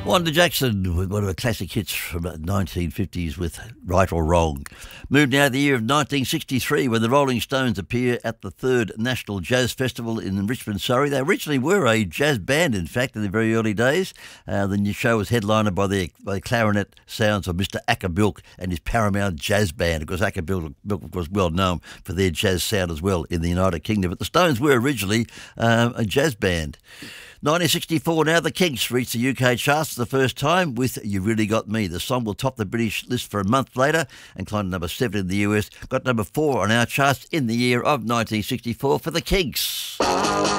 Wanda Jackson with one of her classic hits from the 1950s with Right or Wrong. Moved now to the year of 1963 when the Rolling Stones appear at the 3rd National Jazz Festival in Richmond, Surrey. They originally were a jazz band, in fact, in the very early days. The new show was headlined by the clarinet sounds of Mr. Acker Bilk and his Paramount Jazz Band. Of course, Acker Bilk was well known for their jazz sound as well in the United Kingdom. But the Stones were originally a jazz band. 1964 now, the Kinks reached the UK charts for the first time with You Really Got Me. The song will top the British list for a month later and climbed to number 7 in the US. Got number 4 on our charts in the year of 1964 for the Kinks.